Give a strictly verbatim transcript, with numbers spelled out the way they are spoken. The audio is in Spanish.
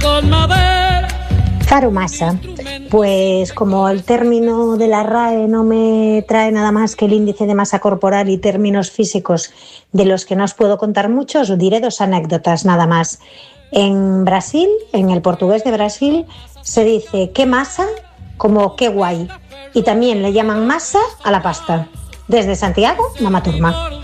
Faromasa, pues como el término de la R A E no me trae nada más que el índice de masa corporal y términos físicos de los que no os puedo contar mucho, os diré dos anécdotas nada más. En Brasil, en el portugués de Brasil, se dice qué masa como qué guay, y también le llaman masa a la pasta. Desde Santiago, Mama Turma.